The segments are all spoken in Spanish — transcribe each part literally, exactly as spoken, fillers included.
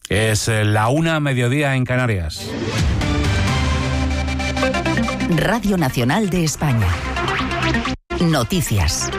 Es la una, mediodía en Canarias. Radio Nacional de España. Noticias.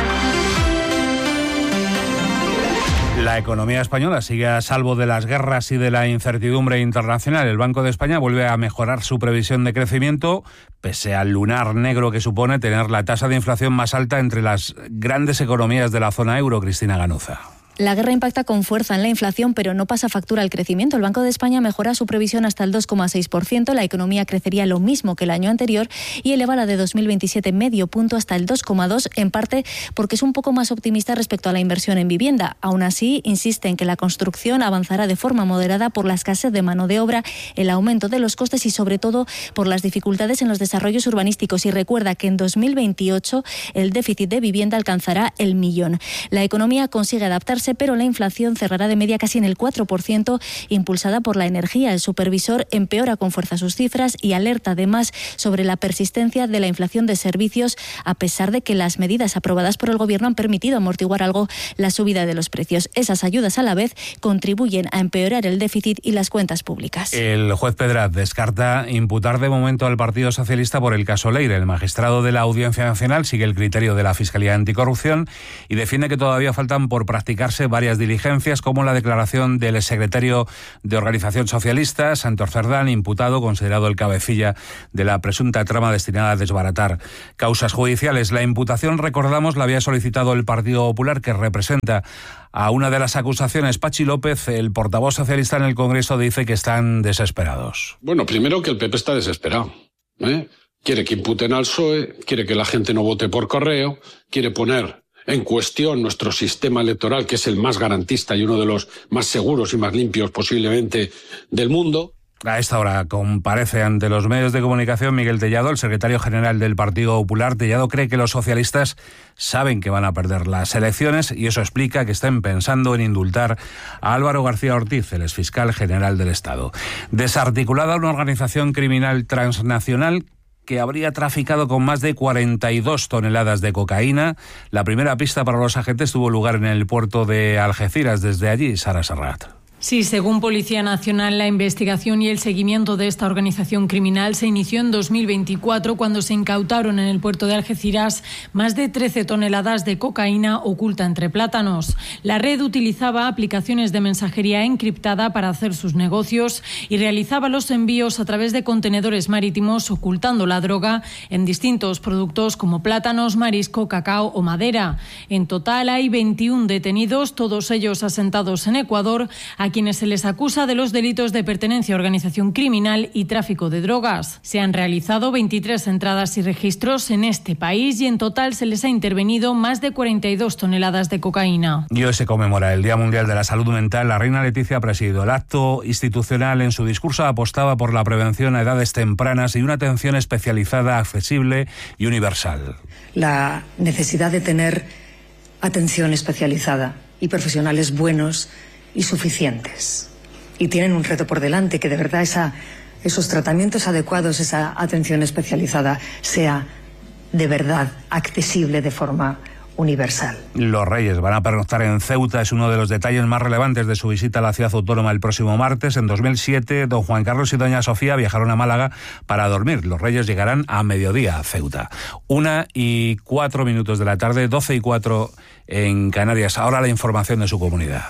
La economía española sigue a salvo de las guerras y de la incertidumbre internacional. El Banco de España vuelve a mejorar su previsión de crecimiento, pese al lunar negro que supone tener la tasa de inflación más alta entre las grandes economías de la zona euro. Cristina Ganuza. La guerra impacta con fuerza en la inflación, pero no pasa factura al crecimiento. El Banco de España mejora su previsión hasta el dos coma seis por ciento. La economía crecería lo mismo que el año anterior y eleva la de dos mil veintisiete medio punto hasta el dos coma dos, en parte porque es un poco más optimista respecto a la inversión en vivienda. Aún así, insiste en que la construcción avanzará de forma moderada por la escasez de mano de obra, el aumento de los costes y, sobre todo, por las dificultades en los desarrollos urbanísticos. Y recuerda que en dos mil veintiocho el déficit de vivienda alcanzará el millón. La economía consigue adaptarse, pero la inflación cerrará de media casi en el cuatro por ciento, impulsada por la energía. El supervisor empeora con fuerza sus cifras y alerta además sobre la persistencia de la inflación de servicios, a pesar de que las medidas aprobadas por el Gobierno han permitido amortiguar algo la subida de los precios. Esas ayudas a la vez contribuyen a empeorar el déficit y las cuentas públicas. El juez Pedraz descarta imputar de momento al Partido Socialista por el caso Leire. El magistrado de la Audiencia Nacional sigue el criterio de la Fiscalía Anticorrupción y defiende que todavía faltan por practicarse varias diligencias, como la declaración del exsecretario de Organización Socialista, Santos Cerdán, imputado, considerado el cabecilla de la presunta trama destinada a desbaratar causas judiciales. La imputación, recordamos, la había solicitado el Partido Popular, que representa a una de las acusaciones. Pachi López, el portavoz socialista en el Congreso, dice que están desesperados. Bueno, primero que el P P está desesperado, ¿eh? Quiere que imputen al P S O E, quiere que la gente no vote por correo, quiere poner en cuestión nuestro sistema electoral, que es el más garantista y uno de los más seguros y más limpios posiblemente del mundo. A esta hora comparece ante los medios de comunicación Miguel Tellado, el secretario general del Partido Popular. Tellado cree que los socialistas saben que van a perder las elecciones y eso explica que estén pensando en indultar a Álvaro García Ortiz, el exfiscal general del Estado. Desarticulada una organización criminal transnacional que habría traficado con más de cuarenta y dos toneladas de cocaína. La primera pista para los agentes tuvo lugar en el puerto de Algeciras. Desde allí, Sara Serrat. Sí, según Policía Nacional, la investigación y el seguimiento de esta organización criminal se inició en dos mil veinticuatro, cuando se incautaron en el puerto de Algeciras más de trece toneladas de cocaína oculta entre plátanos. La red utilizaba aplicaciones de mensajería encriptada para hacer sus negocios y realizaba los envíos a través de contenedores marítimos, ocultando la droga en distintos productos como plátanos, marisco, cacao o madera. En total hay veintiún detenidos, todos ellos asentados en Ecuador, a quienes se les acusa de los delitos de pertenencia a organización criminal y tráfico de drogas. Se han realizado veintitrés entradas y registros en este país y en total se les ha intervenido más de cuarenta y dos toneladas de cocaína. Y hoy se conmemora el Día Mundial de la Salud Mental. La reina Leticia ha presidido el acto institucional. En su discurso apostaba por la prevención a edades tempranas y una atención especializada, accesible y universal. La necesidad de tener atención especializada y profesionales buenos y suficientes. Y tienen un reto por delante, que de verdad esa, esos tratamientos adecuados, esa atención especializada, sea de verdad accesible de forma universal. Los Reyes van a pernoctar en Ceuta. Es uno de los detalles más relevantes de su visita a la ciudad autónoma el próximo martes. En dos mil siete, don Juan Carlos y doña Sofía viajaron a Málaga para dormir. Los Reyes llegarán a mediodía a Ceuta. Una y cuatro minutos de la tarde, doce y cuatro en Canarias. Ahora la información de su comunidad.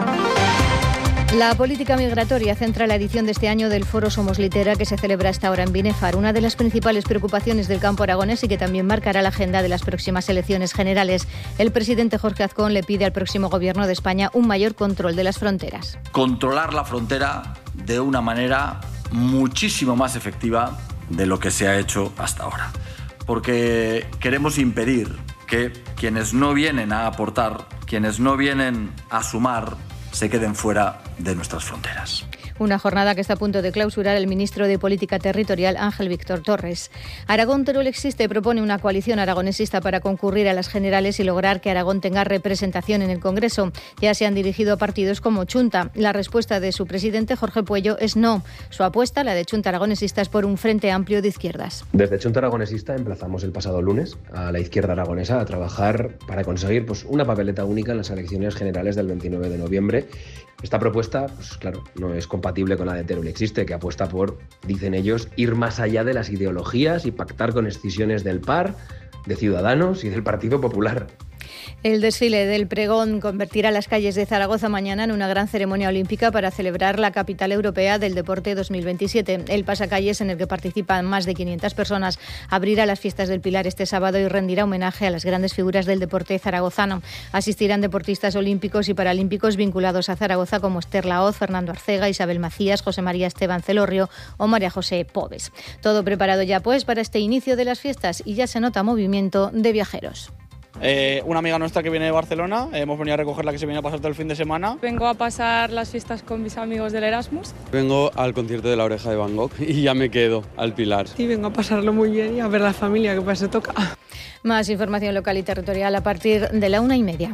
La política migratoria centra la edición de este año del Foro Somos Litera, que se celebra hasta ahora en Binefar, una de las principales preocupaciones del campo aragonés y que también marcará la agenda de las próximas elecciones generales. El presidente Jorge Azcón le pide al próximo Gobierno de España un mayor control de las fronteras. Controlar la frontera de una manera muchísimo más efectiva de lo que se ha hecho hasta ahora. Porque queremos impedir que quienes no vienen a aportar, quienes no vienen a sumar, se queden fuera de nuestras fronteras. Una jornada que está a punto de clausurar el ministro de Política Territorial, Ángel Víctor Torres. Aragón Teruel Existe propone una coalición aragonesista para concurrir a las generales y lograr que Aragón tenga representación en el Congreso. Ya se han dirigido a partidos como Chunta. La respuesta de su presidente, Jorge Puello, es no. Su apuesta, la de Chunta Aragonesista, es por un frente amplio de izquierdas. Desde Chunta Aragonesista emplazamos el pasado lunes a la izquierda aragonesa a trabajar para conseguir pues, una papeleta única en las elecciones generales del veintinueve de noviembre Esta propuesta, pues claro, no es compatible con la de Teruel Existe, que apuesta por, dicen ellos, ir más allá de las ideologías y pactar con escisiones del P A R, de Ciudadanos y del Partido Popular. El desfile del pregón convertirá las calles de Zaragoza mañana en una gran ceremonia olímpica para celebrar la capital europea del deporte dos mil veintisiete. El pasacalles, en el que participan más de quinientas personas, abrirá las fiestas del Pilar este sábado y rendirá homenaje a las grandes figuras del deporte zaragozano. Asistirán deportistas olímpicos y paralímpicos vinculados a Zaragoza como Esther Laoz, Fernando Arcega, Isabel Macías, José María Esteban Celorrio o María José Pobes. Todo preparado ya pues para este inicio de las fiestas y ya se nota movimiento de viajeros. Eh, una amiga nuestra que viene de Barcelona, eh, hemos venido a recogerla, que se viene a pasar todo el fin de semana. Vengo a pasar las fiestas con mis amigos del Erasmus. Vengo al concierto de La Oreja de Van Gogh y ya me quedo al Pilar. Sí, vengo a pasarlo muy bien y a ver a la familia, que para eso toca. Más información local y territorial a partir de la una y media.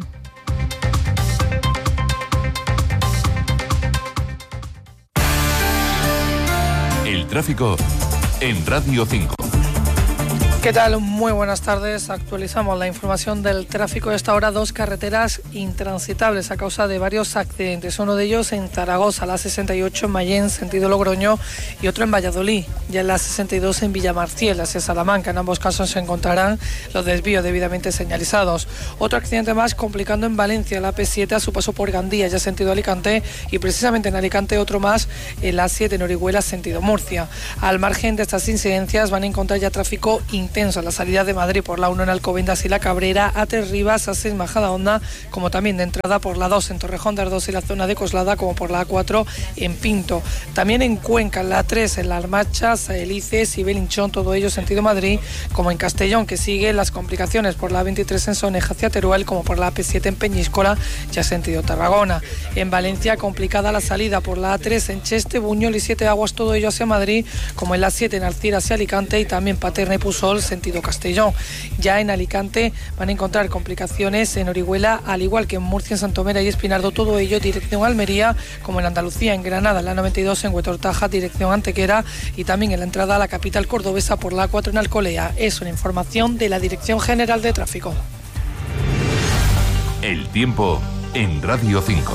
El tráfico en Radio cinco. ¿Qué tal? Muy buenas tardes. Actualizamos la información del tráfico. A esta hora, dos carreteras intransitables a causa de varios accidentes. Uno de ellos en Zaragoza, la sesenta y ocho en Mayén, sentido Logroño, y otro en Valladolid, ya en la sesenta y dos en Villamarciel, hacia Salamanca. En ambos casos se encontrarán los desvíos debidamente señalizados. Otro accidente más complicando en Valencia, la A P siete a su paso por Gandía, ya sentido Alicante, y precisamente en Alicante otro más en la A siete en Orihuela, sentido Murcia. Al margen de estas incidencias van a encontrar ya tráfico intenso en la salida de Madrid por la uno en Alcobendas y La Cabrera, a Tres Rivas, a seis Majadahonda, como también de entrada por la dos en Torrejón de Ardoz y la zona de Coslada, como por la A cuatro en Pinto. También en Cuenca, en la tres en La Armacha, Saelices y Belinchón, todo ello sentido Madrid, como en Castellón, que sigue las complicaciones por la veintitrés en Soneja hacia Teruel, como por la A P siete en Peñíscola, ya sentido Tarragona. En Valencia, complicada la salida por la A tres en Cheste, Buñol y Siete Aguas, todo ello hacia Madrid, como en la siete en Alcira hacia Alicante, y también Paterna y Pusol, sentido Castellón. Ya en Alicante van a encontrar complicaciones en Orihuela, al igual que en Murcia, en Santomera y Espinardo, todo ello dirección Almería, como en Andalucía, en Granada, en la noventa y dos en Huetortaja, dirección Antequera, y también en la entrada a la capital cordobesa por la A cuatro en Alcolea. Es una información de la Dirección General de Tráfico. El tiempo en Radio cinco.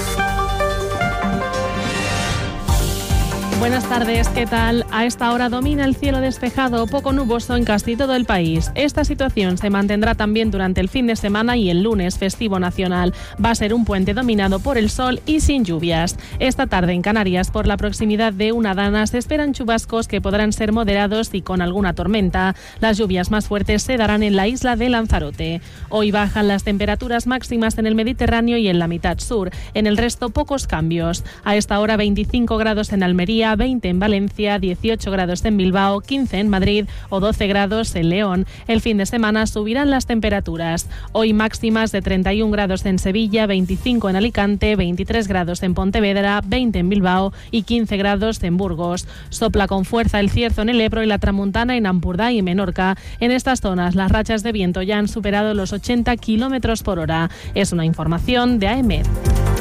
Buenas tardes, ¿qué tal? A esta hora domina el cielo despejado, poco nuboso en casi todo el país. Esta situación se mantendrá también durante el fin de semana y el lunes, festivo nacional. Va a ser un puente dominado por el sol y sin lluvias. Esta tarde en Canarias, por la proximidad de una dana, se esperan chubascos que podrán ser moderados y con alguna tormenta. Las lluvias más fuertes se darán en la isla de Lanzarote. Hoy bajan las temperaturas máximas en el Mediterráneo y en la mitad sur. En el resto, pocos cambios. A esta hora, veinticinco grados en Almería, veinte en Valencia, dieciocho grados en Bilbao, quince en Madrid o doce grados en León. El fin de semana subirán las temperaturas. Hoy máximas de treinta y un grados en Sevilla, veinticinco en Alicante, veintitrés grados en Pontevedra, veinte en Bilbao y quince grados en Burgos. Sopla con fuerza el cierzo en el Ebro y la tramuntana en Ampurdá y Menorca. En estas zonas las rachas de viento ya han superado los ochenta kilómetros por hora. Es una información de A E M E D.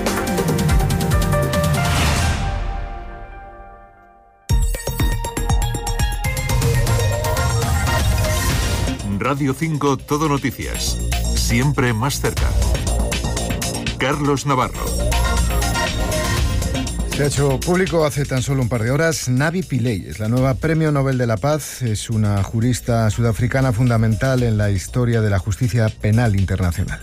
Radio cinco Todo Noticias. Siempre más cerca. Carlos Navarro. Se ha hecho público hace tan solo un par de horas. Navi Pillay es la nueva Premio Nobel de la Paz. Es una jurista sudafricana fundamental en la historia de la justicia penal internacional.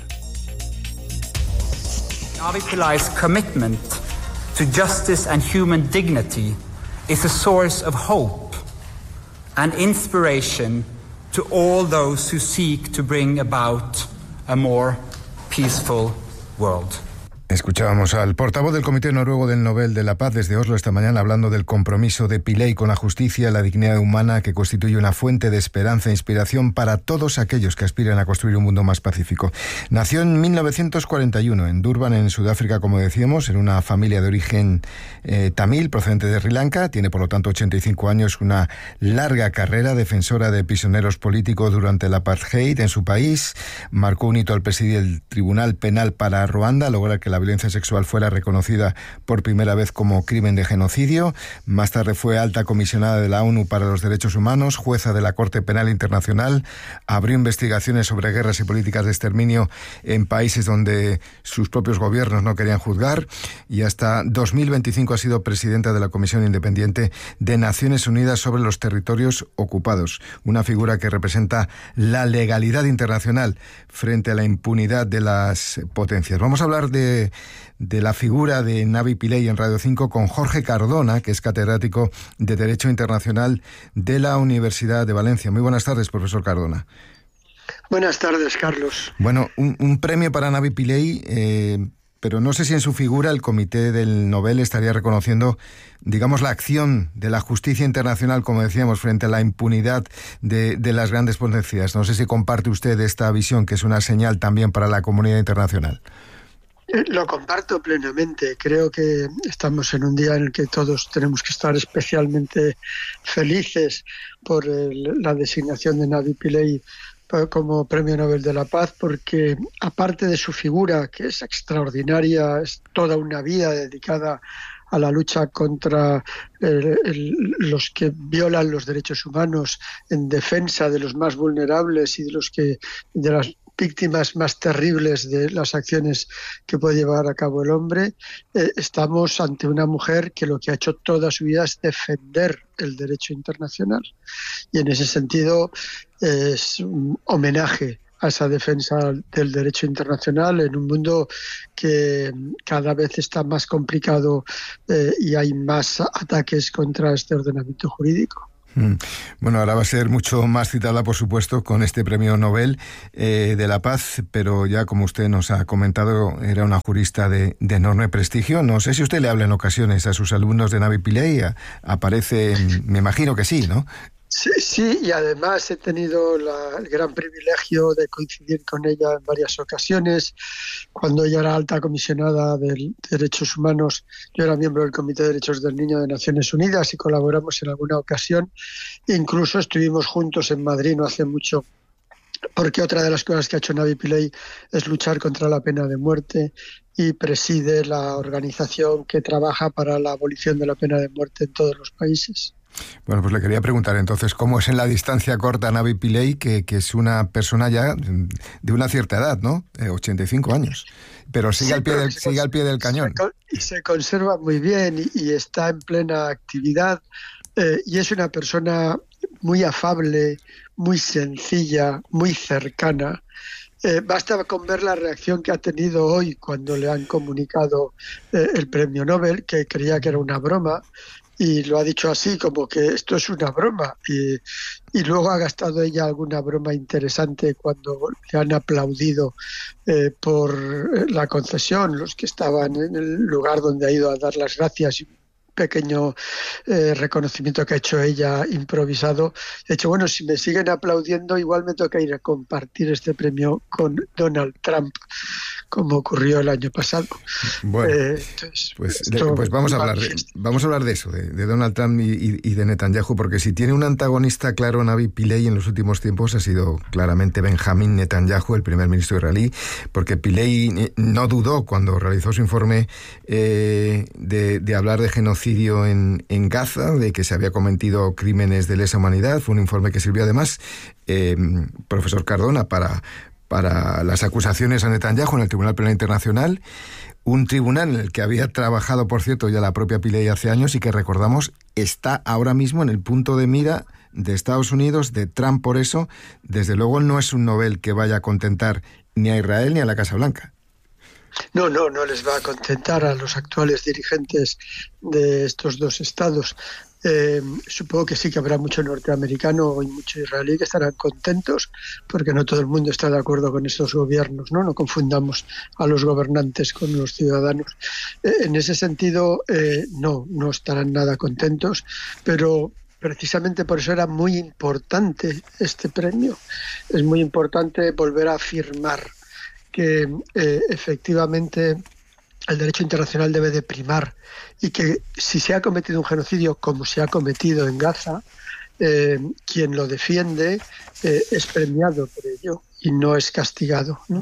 Navi Pillay's commitment to justice and human dignity is a source of hope and inspiration to all those who seek to bring about a more peaceful world. Escuchábamos al portavoz del Comité Noruego del Nobel de la Paz desde Oslo esta mañana hablando del compromiso de Pillay con la justicia y la dignidad humana, que constituye una fuente de esperanza e inspiración para todos aquellos que aspiran a construir un mundo más pacífico. Nació en mil novecientos cuarenta y uno en Durban, en Sudáfrica, como decíamos, en una familia de origen eh, tamil procedente de Sri Lanka. Tiene, por lo tanto, ochenta y cinco años, una larga carrera defensora de prisioneros políticos durante el apartheid en su país. Marcó un hito al presidir el Tribunal Penal para Ruanda, lograr que la violencia sexual fuera reconocida por primera vez como crimen de genocidio. Más tarde fue alta comisionada de la ONU para los Derechos Humanos, jueza de la Corte Penal Internacional, abrió investigaciones sobre guerras y políticas de exterminio en países donde sus propios gobiernos no querían juzgar, y hasta dos mil veinticinco ha sido presidenta de la Comisión Independiente de Naciones Unidas sobre los Territorios Ocupados, una figura que representa la legalidad internacional frente a la impunidad de las potencias. Vamos a hablar de, de la figura de Navi Pillay en Radio cinco con Jorge Cardona, que es catedrático de Derecho Internacional de la Universidad de Valencia. Muy buenas tardes, profesor Cardona. Buenas tardes, Carlos. Bueno, un, un premio para Navi Pillay, eh, pero no sé si en su figura el Comité del Nobel estaría reconociendo, digamos, la acción de la justicia internacional, como decíamos, frente a la impunidad de, de las grandes potencias. No sé si comparte usted esta visión, que es una señal también para la comunidad internacional. Lo comparto plenamente. Creo que estamos en un día en el que todos tenemos que estar especialmente felices por el, la designación de Navi Pillay como Premio Nobel de la Paz, porque aparte de su figura, que es extraordinaria, es toda una vida dedicada a la lucha contra el, el, los que violan los derechos humanos, en defensa de los más vulnerables y de los que de las víctimas más terribles de las acciones que puede llevar a cabo el hombre, eh, estamos ante una mujer que lo que ha hecho toda su vida es defender el derecho internacional. Y en ese sentido eh, es un homenaje a esa defensa del derecho internacional en un mundo que cada vez está más complicado eh, y hay más ataques contra este ordenamiento jurídico. Bueno, ahora va a ser mucho más citada, por supuesto, con este Premio Nobel eh, de la Paz, pero ya como usted nos ha comentado, era una jurista de, de enorme prestigio. No sé si usted le habla en ocasiones a sus alumnos de Navi Pillay, aparece, me imagino que sí, ¿no? Sí, sí, y además he tenido la, el gran privilegio de coincidir con ella en varias ocasiones. Cuando ella era alta comisionada de Derechos Humanos, yo era miembro del Comité de Derechos del Niño de Naciones Unidas y colaboramos en alguna ocasión. Incluso estuvimos juntos en Madrid no hace mucho, porque otra de las cosas que ha hecho Navi Pillay es luchar contra la pena de muerte y preside la organización que trabaja para la abolición de la pena de muerte en todos los países. Bueno, pues le quería preguntar entonces, ¿cómo es en la distancia corta Navi Pillay, que, que es una persona ya de una cierta edad, ¿no? Eh, ochenta y cinco años, pero sigue, sí, al, pie del, sigue al pie del cañón. Se, se conserva muy bien y, y está en plena actividad eh, y es una persona muy afable, muy sencilla, muy cercana. Eh, basta con ver la reacción que ha tenido hoy cuando le han comunicado eh, el premio Nobel, que creía que era una broma, y lo ha dicho así, como que esto es una broma. Y, y luego ha gastado ella alguna broma interesante cuando le han aplaudido eh, por la concesión, los que estaban en el lugar donde ha ido a dar las gracias. Y pequeño eh, reconocimiento que ha hecho ella improvisado. He dicho, bueno, si me siguen aplaudiendo, igual me toca ir a compartir este premio con Donald Trump, como ocurrió el año pasado. Bueno, eh, entonces, pues, de, pues vamos a hablar de, vamos a hablar de eso, de, de Donald Trump y, y, y de Netanyahu, porque si tiene un antagonista claro Navi Pillay en los últimos tiempos ha sido claramente Benjamín Netanyahu, el primer ministro israelí, porque Pillay no dudó cuando realizó su informe eh, de, de hablar de genocidio en, en Gaza, de que se había cometido crímenes de lesa humanidad. Fue un informe que sirvió además, eh, profesor Cardona, para para las acusaciones a Netanyahu en el Tribunal Penal Internacional, un tribunal en el que había trabajado, por cierto, ya la propia Pillay hace años y que, recordamos, está ahora mismo en el punto de mira de Estados Unidos, de Trump. Por eso, desde luego, no es un Nobel que vaya a contentar ni a Israel ni a la Casa Blanca. No, no, no les va a contentar a los actuales dirigentes de estos dos estados. Eh, supongo que sí que habrá mucho norteamericano y mucho israelí que estarán contentos, porque no todo el mundo está de acuerdo con estos gobiernos, ¿no? No confundamos a los gobernantes con los ciudadanos. Eh, en ese sentido, eh, no, no estarán nada contentos, pero precisamente por eso era muy importante este premio. Es muy importante volver a afirmar que eh, efectivamente el derecho internacional debe de primar y que si se ha cometido un genocidio como se ha cometido en Gaza, eh, quien lo defiende eh, es premiado por ello. y no es castigado, ¿no?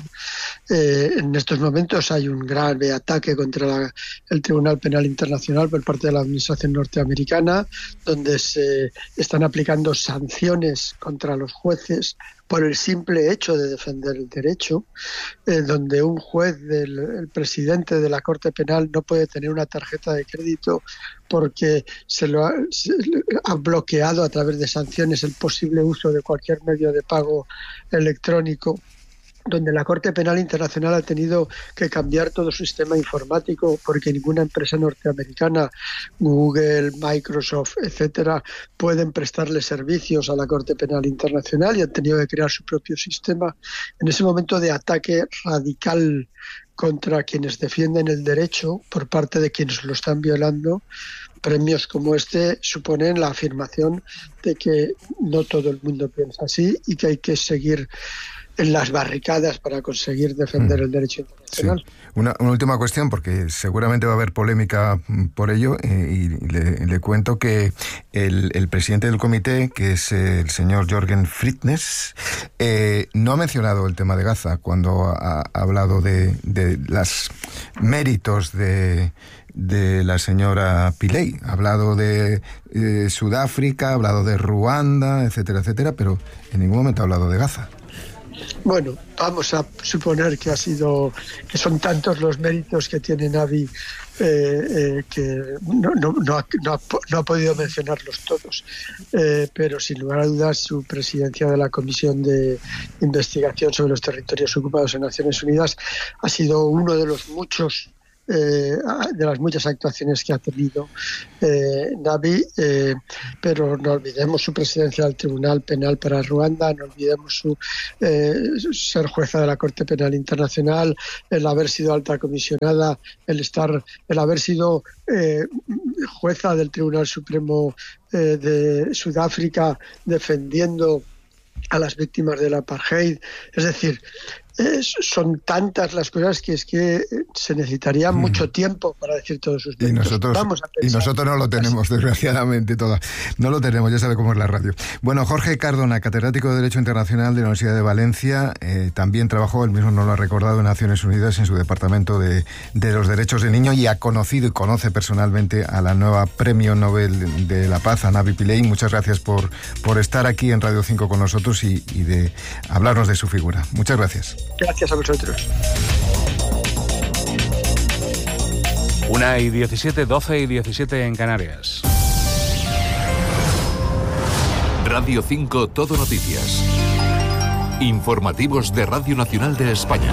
Eh, en estos momentos hay un grave ataque contra la, el Tribunal Penal Internacional por parte de la administración norteamericana, donde se están aplicando sanciones contra los jueces por el simple hecho de defender el derecho, eh, donde un juez, del, el presidente de la Corte Penal, no puede tener una tarjeta de crédito porque se lo ha, se, ha bloqueado a través de sanciones el posible uso de cualquier medio de pago electrónico, donde la Corte Penal Internacional ha tenido que cambiar todo su sistema informático porque ninguna empresa norteamericana, Google, Microsoft, etcétera, pueden prestarle servicios a la Corte Penal Internacional y han tenido que crear su propio sistema. En ese momento de ataque radical contra quienes defienden el derecho por parte de quienes lo están violando, premios como este suponen la afirmación de que no todo el mundo piensa así y que hay que seguir en las barricadas para conseguir defender mm. el derecho internacional. Sí. Una, una última cuestión, porque seguramente va a haber polémica por ello, eh, y le, le cuento que el, el presidente del comité, que es el señor Jürgen Friednes, eh, no ha mencionado el tema de Gaza cuando ha, ha hablado de, de los méritos de... de la señora Pillay. Ha hablado de eh, Sudáfrica, ha hablado de Ruanda, etcétera, etcétera, pero en ningún momento ha hablado de Gaza. Bueno, vamos a suponer que ha sido que son tantos los méritos que tiene Navi eh, eh, que no, no, no, ha, no, ha, no ha podido mencionarlos todos, eh, pero sin lugar a dudas su presidencia de la Comisión de Investigación sobre los Territorios Ocupados en Naciones Unidas ha sido uno de los muchos Eh, de las muchas actuaciones que ha tenido eh, Navi, eh, pero no olvidemos su presidencia del Tribunal Penal para Ruanda, no olvidemos su eh, ser jueza de la Corte Penal Internacional, el haber sido alta comisionada, el estar, el haber sido eh, jueza del Tribunal Supremo eh, de Sudáfrica defendiendo a las víctimas del apartheid. Es decir, Eh, son tantas las cosas que es que se necesitaría mm. mucho tiempo para decir todos sus y nosotros Vamos a y nosotros no lo tenemos, desgraciadamente, todas. No lo tenemos, ya sabe cómo es la radio. Bueno, Jorge Cardona, catedrático de Derecho Internacional de la Universidad de Valencia, eh, también trabajó, él mismo nos lo ha recordado, en Naciones Unidas en su departamento de, de los derechos del niño, y ha conocido y conoce personalmente a la nueva Premio Nobel de la Paz, a Navi Pillay. Muchas gracias por, por estar aquí en Radio cinco con nosotros y, y de hablarnos de su figura. Muchas gracias. Gracias a vosotros. Una y diecisiete, doce y diecisiete en Canarias. Radio cinco Todo Noticias. Informativos de Radio Nacional de España.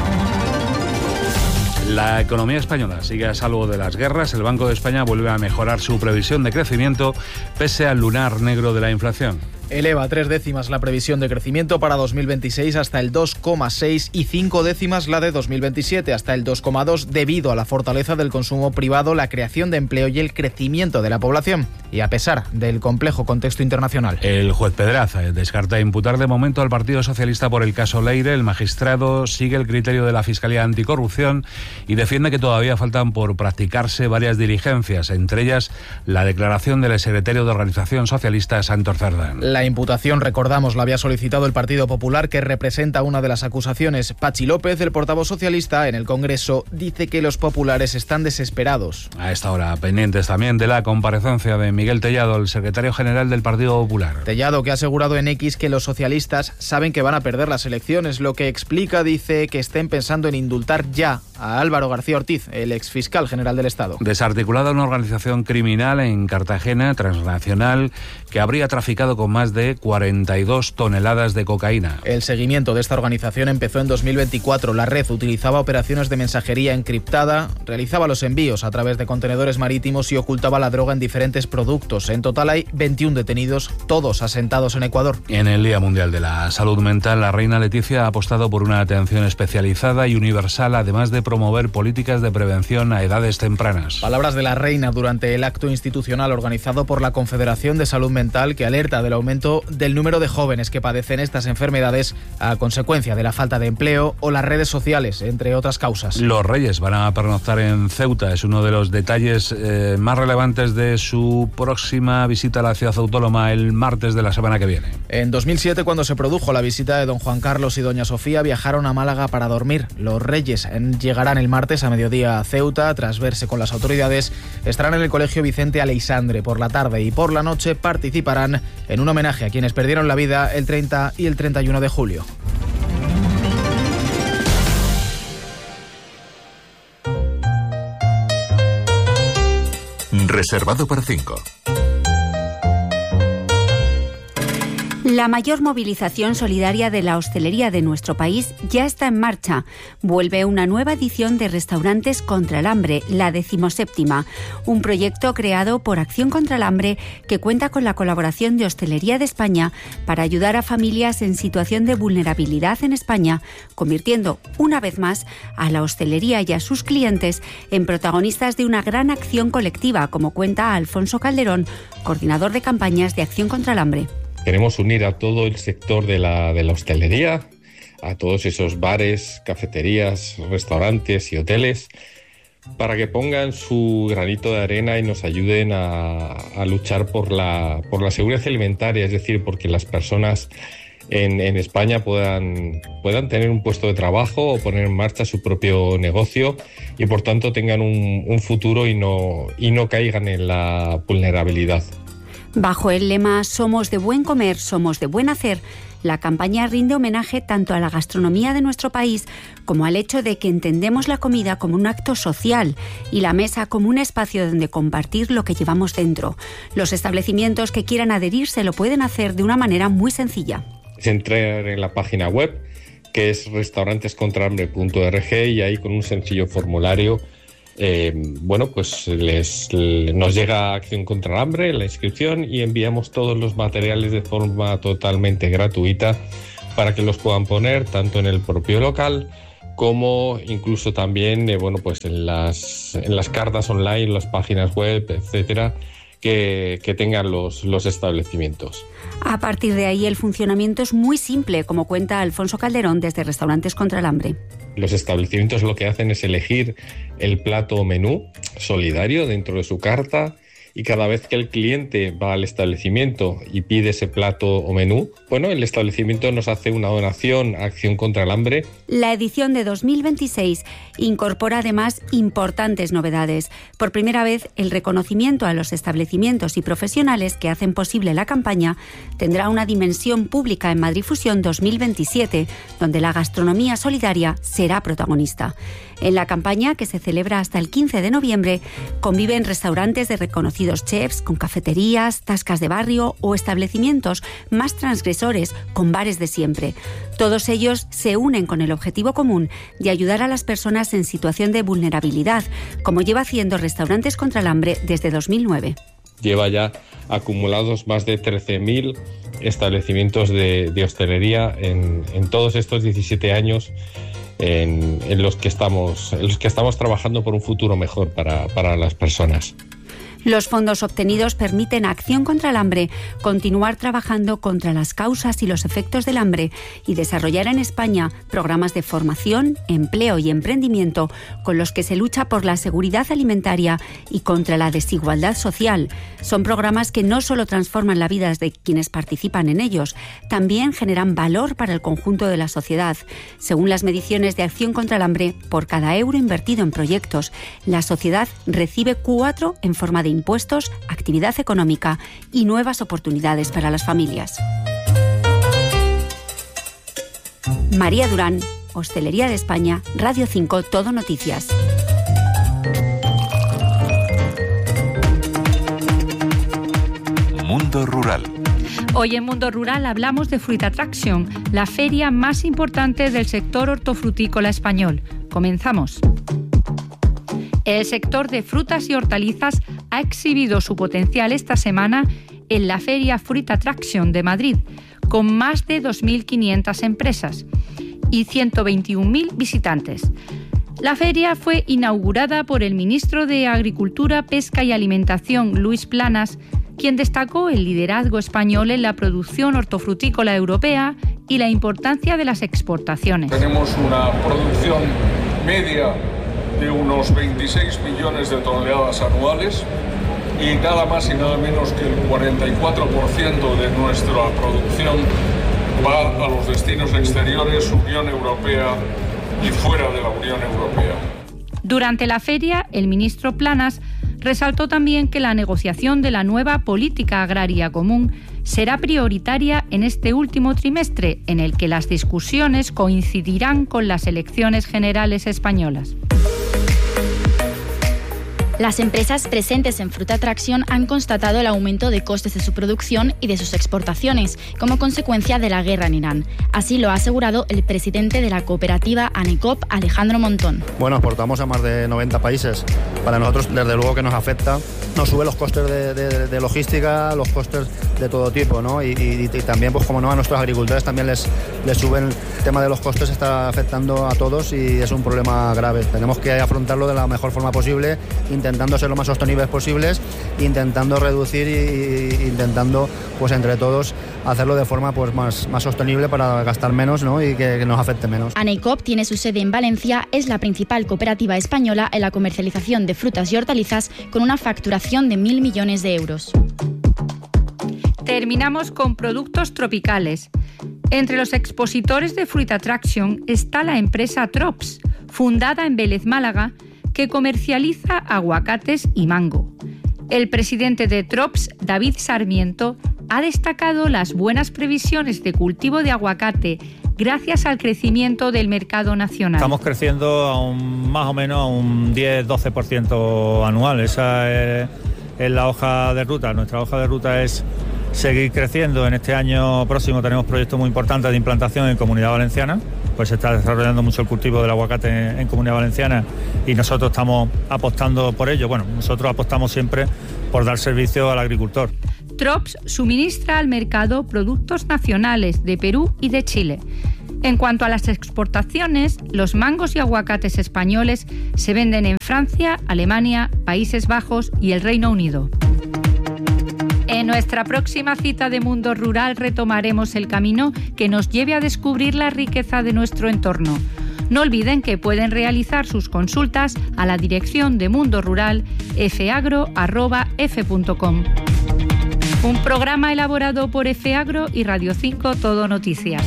La economía española sigue a salvo de las guerras. El Banco de España vuelve a mejorar su previsión de crecimiento pese al lunar negro de la inflación. Eleva tres décimas la previsión de crecimiento para dos mil veintiséis hasta el dos coma seis y cinco décimas la de dos mil veintisiete hasta el dos coma dos debido a la fortaleza del consumo privado, la creación de empleo y el crecimiento de la población, y a pesar del complejo contexto internacional. El juez Pedraza descarta imputar de momento al Partido Socialista por el caso Leire. El magistrado sigue el criterio de la Fiscalía Anticorrupción y defiende que todavía faltan por practicarse varias diligencias, entre ellas la declaración del secretario de Organización Socialista, Santos Cerdán. La imputación, recordamos, la había solicitado el Partido Popular, que representa una de las acusaciones. Pachi López, el portavoz socialista en el Congreso, dice que los populares están desesperados. A esta hora, pendientes también de la comparecencia de Miguel Tellado, el secretario general del Partido Popular. Tellado, que ha asegurado en X que los socialistas saben que van a perder las elecciones, lo que explica, dice, que estén pensando en indultar ya a Álvaro García Ortiz, el exfiscal general del Estado. Desarticulada una organización criminal en Cartagena, transnacional, que habría traficado con más de cuarenta y dos toneladas de cocaína. El seguimiento de esta organización empezó en dos mil veinticuatro. La red utilizaba operaciones de mensajería encriptada, realizaba los envíos a través de contenedores marítimos y ocultaba la droga en diferentes productos. En total hay veintiún detenidos, todos asentados en Ecuador. En el Día Mundial de la Salud Mental, la reina Leticia ha apostado por una atención especializada y universal, además de promover políticas de prevención a edades tempranas. Palabras de la reina durante el acto institucional organizado por la Confederación de Salud Mental, que alerta del aumento aumento del número de jóvenes que padecen estas enfermedades a consecuencia de la falta de empleo o las redes sociales, entre otras causas. Los Reyes van a pernoctar en Ceuta. Es uno de los detalles eh, más relevantes de su próxima visita a la ciudad autónoma el martes de la semana que viene. En dos mil siete, cuando se produjo la visita de don Juan Carlos y doña Sofía, viajaron a Málaga para dormir. Los Reyes llegarán el martes a mediodía a Ceuta. Tras verse con las autoridades, estarán en el Colegio Vicente Aleixandre por la tarde y por la noche participarán en un homenaje a quienes perdieron la vida el treinta y el treinta y uno de julio. Reservado para cinco. La mayor movilización solidaria de la hostelería de nuestro país ya está en marcha. Vuelve una nueva edición de Restaurantes contra el Hambre, la decimoséptima, un proyecto creado por Acción contra el Hambre que cuenta con la colaboración de Hostelería de España para ayudar a familias en situación de vulnerabilidad en España, convirtiendo una vez más a la hostelería y a sus clientes en protagonistas de una gran acción colectiva, como cuenta Alfonso Calderón, coordinador de campañas de Acción contra el Hambre. Queremos unir a todo el sector de la, de la hostelería, a todos esos bares, cafeterías, restaurantes y hoteles, para que pongan su granito de arena y nos ayuden a, a luchar por la, por la seguridad alimentaria, es decir, porque las personas en, en España puedan, puedan tener un puesto de trabajo o poner en marcha su propio negocio y por tanto tengan un, un futuro y no, y no caigan en la vulnerabilidad. Bajo el lema Somos de buen comer, somos de buen hacer, la campaña rinde homenaje tanto a la gastronomía de nuestro país como al hecho de que entendemos la comida como un acto social y la mesa como un espacio donde compartir lo que llevamos dentro. Los establecimientos que quieran adherirse lo pueden hacer de una manera muy sencilla. Es entrar en la página web, que es restaurantes contra hambre punto org, y ahí con un sencillo formulario Eh, bueno, pues les, nos llega Acción contra el Hambre, la inscripción, y enviamos todos los materiales de forma totalmente gratuita para que los puedan poner tanto en el propio local como incluso también eh, bueno, pues en las, en las cartas online, las páginas web, etcétera, que, que tengan los, los establecimientos. A partir de ahí el funcionamiento es muy simple, como cuenta Alfonso Calderón desde Restaurantes contra el Hambre. Los establecimientos lo que hacen es elegir el plato o menú solidario dentro de su carta, y cada vez que el cliente va al establecimiento y pide ese plato o menú, bueno, el establecimiento nos hace una donación a Acción contra el Hambre. La edición de dos mil veintiséis incorpora además importantes novedades. Por primera vez, el reconocimiento a los establecimientos y profesionales que hacen posible la campaña tendrá una dimensión pública en Madrid Fusión dos mil veintisiete, donde la gastronomía solidaria será protagonista. En la campaña, que se celebra hasta el quince de noviembre, conviven restaurantes de reconocidos chefs con cafeterías, tascas de barrio o establecimientos más transgresores con bares de siempre. Todos ellos se unen con el objetivo común de ayudar a las personas en situación de vulnerabilidad, como lleva haciendo Restaurantes contra el Hambre desde dos mil nueve. Lleva ya acumulados más de trece mil establecimientos de, de hostelería en, en todos estos diecisiete años en, en, los que estamos, en los que estamos trabajando por un futuro mejor para, para las personas. Los fondos obtenidos permiten a Acción contra el Hambre continuar trabajando contra las causas y los efectos del hambre y desarrollar en España programas de formación, empleo y emprendimiento con los que se lucha por la seguridad alimentaria y contra la desigualdad social. Son programas que no solo transforman la vida de quienes participan en ellos, también generan valor para el conjunto de la sociedad. Según las mediciones de Acción contra el Hambre, por cada euro invertido en proyectos, la sociedad recibe cuatro en forma de impuestos, actividad económica y nuevas oportunidades para las familias. María Durán, Hostelería de España, Radio cinco, Todo Noticias. Mundo Rural. Hoy en Mundo Rural hablamos de Fruit Attraction, la feria más importante del sector hortofrutícola español. Comenzamos. El sector de frutas y hortalizas ha exhibido su potencial esta semana en la Feria Fruit Attraction de Madrid, con más de dos mil quinientas empresas y ciento veintiún mil visitantes. La feria fue inaugurada por el ministro de Agricultura, Pesca y Alimentación, Luis Planas, quien destacó el liderazgo español en la producción hortofrutícola europea y la importancia de las exportaciones. Tenemos una producción media de unos veintiséis millones de toneladas anuales y nada más y nada menos que el cuarenta y cuatro por ciento de nuestra producción va a los destinos exteriores, Unión Europea y fuera de la Unión Europea. Durante la feria, el ministro Planas resaltó también que la negociación de la nueva política agraria común será prioritaria en este último trimestre, en el que las discusiones coincidirán con las elecciones generales españolas. Las empresas presentes en Fruta Traction han constatado el aumento de costes de su producción y de sus exportaciones como consecuencia de la guerra en Irán. Así lo ha asegurado el presidente de la cooperativa ANECOP, Alejandro Montón. Bueno, exportamos a más de noventa países. Para nosotros, desde luego que nos afecta. Nos sube los costes de, de, de logística, los costes de todo tipo, ¿no? Y, y, y también, pues como no, a nuestros agricultores también les, les suben. El tema de los costes está afectando a todos y es un problema grave. Tenemos que afrontarlo de la mejor forma posible, intentando ser lo más sostenibles posibles, intentando reducir e intentando, pues entre todos, hacerlo de forma pues más, más sostenible para gastar menos, ¿no? Y que, que nos afecte menos. ANECOP tiene su sede en Valencia, es la principal cooperativa española en la comercialización de frutas y hortalizas con una facturación de mil millones de euros. Terminamos con productos tropicales. Entre los expositores de Fruit Attraction está la empresa Trops, fundada en Vélez, Málaga, que comercializa aguacates y mango. El presidente de Trops, David Sarmiento, ha destacado las buenas previsiones de cultivo de aguacate gracias al crecimiento del mercado nacional. Estamos creciendo a un, más o menos a un diez a doce por ciento anual. Esa es, es la hoja de ruta. Nuestra hoja de ruta es seguir creciendo. En este año próximo tenemos proyectos muy importantes de implantación en Comunidad Valenciana, pues se está desarrollando mucho el cultivo del aguacate en, en Comunidad Valenciana y nosotros estamos apostando por ello. Bueno, nosotros apostamos siempre por dar servicio al agricultor. Trops suministra al mercado productos nacionales de Perú y de Chile. En cuanto a las exportaciones, los mangos y aguacates españoles se venden en Francia, Alemania, Países Bajos y el Reino Unido. En nuestra próxima cita de Mundo Rural retomaremos el camino que nos lleve a descubrir la riqueza de nuestro entorno. No olviden que pueden realizar sus consultas a la dirección de Mundo Rural efeagro arroba efe punto com. Un programa elaborado por Efeagro y Radio cinco Todo Noticias.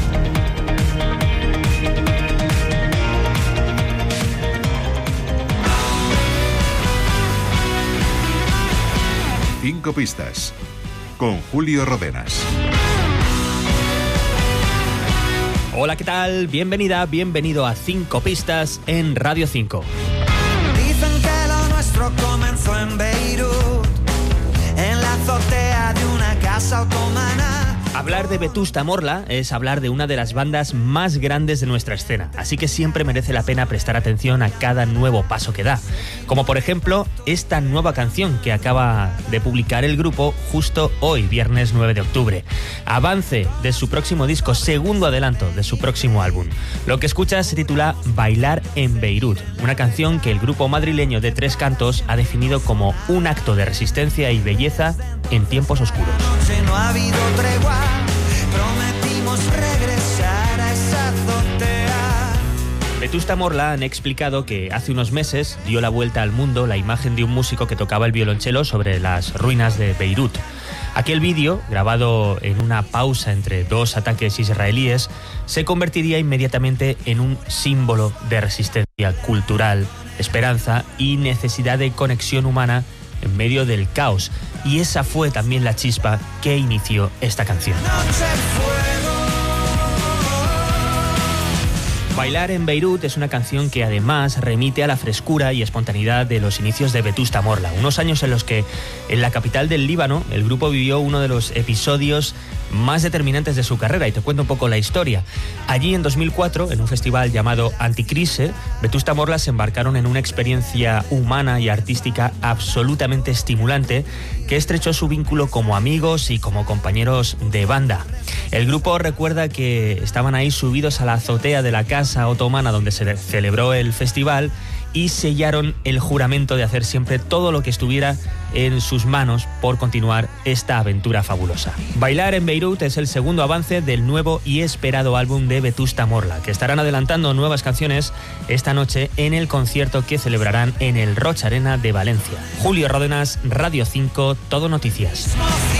Cinco pistas con Julio Rodenas. Hola, ¿qué tal? Bienvenida, bienvenido a Cinco Pistas en Radio cinco. Dicen que lo nuestro comenzó en Beirut, en la azotea de una casa otomana. Hablar de Vetusta Morla es hablar de una de las bandas más grandes de nuestra escena, así que siempre merece la pena prestar atención a cada nuevo paso que da. Como por ejemplo, esta nueva canción que acaba de publicar el grupo justo hoy, viernes nueve de octubre. Avance de su próximo disco, segundo adelanto de su próximo álbum. Lo que escuchas se titula Bailar en Beirut, una canción que el grupo madrileño de Tres Cantos ha definido como un acto de resistencia y belleza en tiempos oscuros. No ha habido tregua, prometimos regresar a esa azotea. Vetusta Morla han explicado que hace unos meses dio la vuelta al mundo la imagen de un músico que tocaba el violonchelo sobre las ruinas de Beirut. Aquel vídeo, grabado en una pausa entre dos ataques israelíes, se convertiría inmediatamente en un símbolo de resistencia cultural, esperanza y necesidad de conexión humana en medio del caos. Y esa fue también la chispa que inició esta canción. Bailar en Beirut es una canción que además remite a la frescura y espontaneidad de los inicios de Vetusta Morla, unos años en los que en la capital del Líbano el grupo vivió uno de los episodios más determinantes de su carrera, y te cuento un poco la historia. Allí en dos mil cuatro, en un festival llamado Anticrise, Vetusta Morla se embarcaron en una experiencia humana y artística absolutamente estimulante que estrechó su vínculo como amigos y como compañeros de banda. El grupo recuerda que estaban ahí subidos a la azotea de la casa otomana donde se celebró el festival y sellaron el juramento de hacer siempre todo lo que estuviera en sus manos por continuar esta aventura fabulosa. Bailar en Beirut es el segundo avance del nuevo y esperado álbum de Vetusta Morla, que estarán adelantando nuevas canciones esta noche en el concierto que celebrarán en el Roch Arena de Valencia. Julio Ródenas, Radio cinco, Todo Noticias.